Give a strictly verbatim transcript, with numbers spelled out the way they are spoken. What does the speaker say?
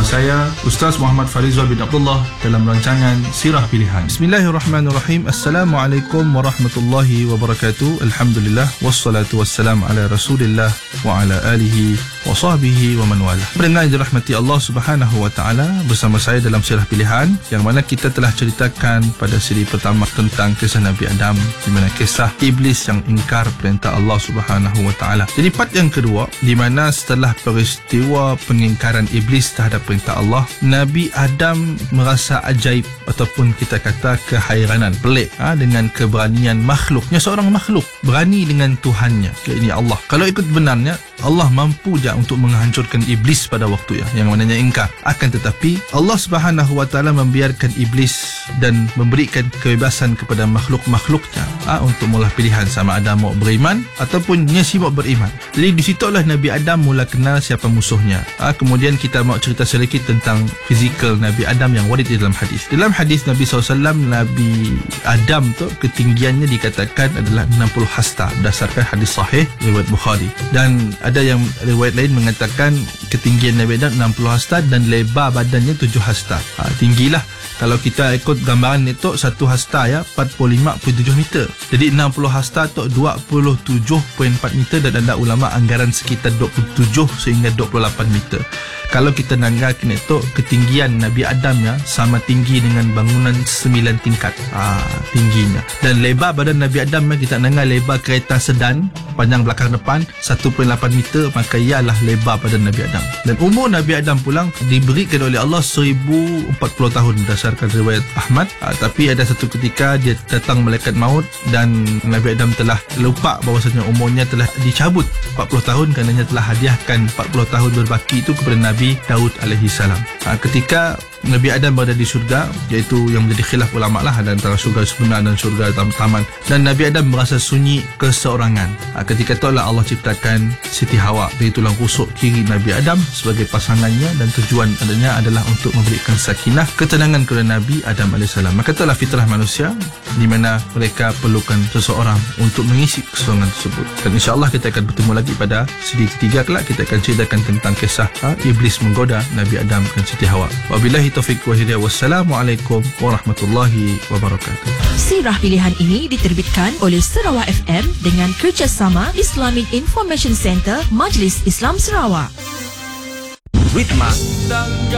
saya Ustaz Muhammad Farizal bin Abdullah dalam rancangan Sirah Pilihan. Bismillahirrahmanirrahim. Assalamualaikum warahmatullahi wabarakatuh. Alhamdulillah wassalatu wassalamu ala Rasulillah wa ala alihi wa sahbihi wa man wala. Pendengar yang dirahmati Allah Subhanahu wa taala, bersama saya dalam Sirah Pilihan yang mana kita telah ceritakan pada siri pertama tentang kisah Nabi Adam, di mana kisah iblis yang ingkar perintah Allah Subhanahu wa taala. Jadi part yang kedua, di mana setelah peristiwa pengingkaran iblis terhadap perintah Allah, Nabi Adam merasa ajaib ataupun kita kata kehairanan, pelik ha, dengan keberanian makhluknya. Seorang makhluk berani dengan Tuhannya, ini Allah. Kalau ikut benarnya, Allah mampu je untuk menghancurkan iblis pada waktu ya, yang maknanya ingkar. Akan tetapi Allah Subhanahu wa taala membiarkan iblis dan memberikan kebebasan kepada makhluk-makhluknya ha, untuk mula pilihan sama ada mau beriman ataupun dia sibuk beriman. Jadi di situlah Nabi Adam mula kenal siapa musuhnya. Ha, kemudian kita mau cerita sedikit tentang fizikal Nabi Adam yang warid di dalam hadis. Dalam hadis Nabi sallallahu alaihi wasallam, Nabi Adam tu ketinggiannya dikatakan adalah enam puluh hasta berdasarkan hadis sahih riwayat Bukhari. Dan ada yang riwayat lain mengatakan ketinggian Nabi Adam enam puluh hasta dan lebar badannya tujuh hasta. Ha, tinggilah. Kalau kita ikut gambaran itu, satu hasta ya empat puluh lima perpuluhan tujuh meter. Jadi enam puluh hasta tu dua puluh tujuh perpuluhan empat meter, dan ada ulama anggaran sekitar dua puluh tujuh sehingga dua puluh lapan meter. Kalau kita nanggakan itu, ketinggian Nabi Adam ya sama tinggi dengan bangunan sembilan tingkat ha, tingginya. Dan lebar badan Nabi Adam ya, kita nangga lebar kereta sedan panjang belakang depan satu perpuluhan lapan meter, maka ialah lebar badan Nabi Adam. Dan umur Nabi Adam pulang diberikan oleh Allah seribu empat puluh tahun berdasarkan riwayat Ahmad. ha, Tapi ada satu ketika dia datang malaikat maut dan Nabi Adam telah lupa bahawasanya umurnya telah dicabut empat puluh tahun, kerana telah hadiahkan empat puluh tahun berbaki itu kepada Nabi Daud alaihi salam. Ha, ketika Nabi Adam berada di syurga, iaitu yang menjadi khilaf ulama lah antara syurga sebenar dan syurga taman, dan Nabi Adam merasa sunyi keseorangan. Ha, ketika itulah Allah ciptakan Siti Hawa dari tulang rusuk kiri Nabi Adam sebagai pasangannya, dan tujuan adanya adalah untuk memberikan sakinah, ketenangan kepada Nabi Adam alaihi salam. Maka itulah fitrah manusia, di mana mereka perlukan seseorang untuk mengisi keseorangan tersebut. Dan insya-Allah kita akan bertemu lagi pada siri ketiga kelak. Kita akan ceritakan tentang kisah ha, iblis menggoda Nabi Adam dan Siti Hawa. Wabillahi taufiq wa hidayah. Wassalamualaikum warahmatullahi wabarakatuh. Sirah Pilihan ini diterbitkan oleh Sarawak F M dengan kerjasama Islamic Information Center Majlis Islam Sarawak. Ritma